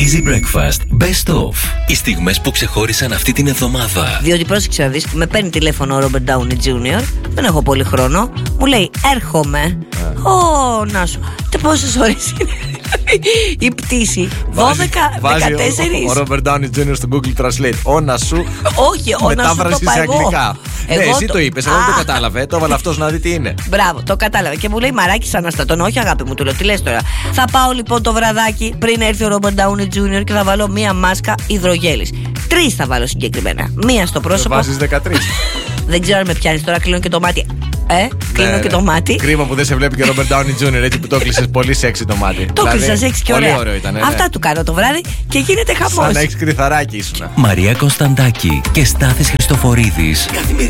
Easy Breakfast Best Of. Οι στιγμές που ξεχώρισαν αυτή την εβδομάδα. Διότι πρόσεξε να δεις, με παίρνει τηλέφωνο ο Robert Downey Jr. Δεν έχω πολύ χρόνο. Μου λέει έρχομαι. Να σου. Και πόσες ώρες είναι η πτήση? 12, 14. Ο Robert Downey Jr. στο Google Translate. Όνα σου. Όχι, όνα σου το σε αγγλικά. Ναι, εσύ το είπες, εγώ δεν το κατάλαβε. Το έβαλε αυτός να δει τι είναι. Μπράβο, το κατάλαβε. Και μου λέει Μαράκης Αναστατών. Όχι, αγάπη μου, του λέω, τι λες τώρα? Θα πάω λοιπόν το βραδάκι πριν έρθει ο Robert Downey Jr. και θα βάλω μία μάσκα υδρογέλης. 3 θα βάλω συγκεκριμένα. Μία στο πρόσωπο. Βάζεις 13. Δεν ξέρω αν με πιάνεις τώρα, κλείνω και το μάτι. Κλείνω και το μάτι. Κρίμα που δεν σε βλέπει και ο Robert Downey Jr. έτσι που το κλείσες πολύ σεξι το μάτι. Το κλείσα σεξι και ωραία. Πολύ ωραίο ήταν. Αυτά του κάνω το βράδυ και γίνεται χαμός. Σαν να έχεις κρυθαράκι ήσουνα. Μαρία Κωνσταντάκη και Στάθης Χριστοφορίδης.